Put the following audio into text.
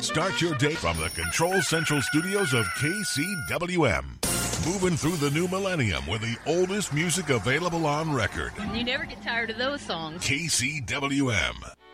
Start your day from the Control Central studios of KCWM. Moving through the new millennium with the oldest music available on record. You never get tired of those songs. KCWM.